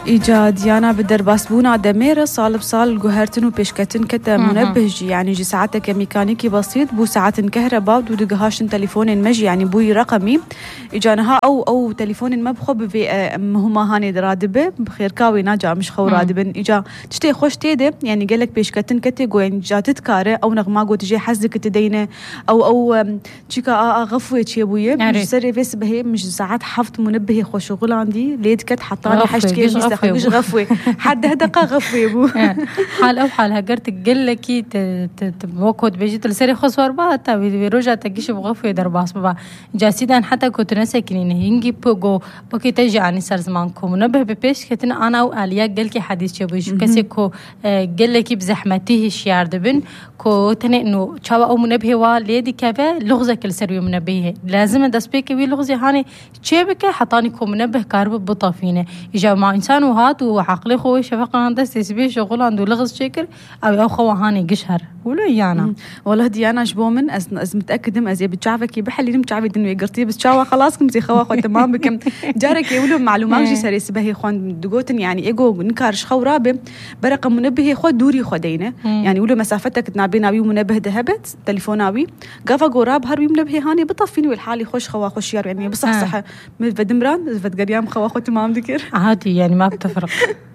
إيجاد ديانا بدرباس بونا دميرة صال بصال جوهرتن وبيشكتن كتا منبه جي يعني جي ساعتك ميكانيكي بسيط بو ساعات كهرباء ودقهاشن تليفون مجي يعني بوي رقمي إجانها أو تليفون ما بخب في هما هاني درادبه بخير كاوي ناجا مش خو رادبن إجا تشتي خوش تيده يعني قالك بيشكتن كتا جوين جاتت كاره أو نغما جو تجي حزك تدينه أو تشيكا غفوة شي بويه سري بس بهي مش ساعات حفظ منبه خوش شغل عندي ليد كت حطاني حشتي مش غفوة حد هدقة غفوة بو حال أو حال هجرت قلكي تبوكود بيجي تلسري خسوار بقى تبي رجع تجيش بغفوة درباس بقى جاسيدا حتى كنت نسكنين هنجي بوجو بكي تجي عني سر زمانكم منبه ببيش كتنا أنا وآليا قلكي حديث شبوي شو كسي كو قلكي بزحمته الشيار دبن كو تني إنه شوا أو منبه واليدي كذا لغزة كل سري منبه لازم دسبيك وي لغزة هاني شبكة حطاني كو منبه كارب بطافينه إجا مع إنسان وهات وعقلي خوي شفقة عنده تسبيه شغل عنده لغز شكر أو خوا هاني قشهر ولا يانا والله ديانا شبومن أز متأكدم أز بتشافك بحلي متعبي دنو يقرتي بس شوا خلاص كمتي خوا خو تمام بكم جارك يقولوا معلومات جي سري سبهي خوان دقوتن يعني إيجو نكارش خو رابم برقة منبه خو دوري خدينه يعني يقولوا مسافتك تنابينا بيو منبه ذهبت تليفوناوي قافا قراب هربي منبه هاني بطفيني والحالي خوش خوا خوش يار يعني بصح صح بدمران فد قريام خوا خو تمام ذكر عادي يعني ما بتفرق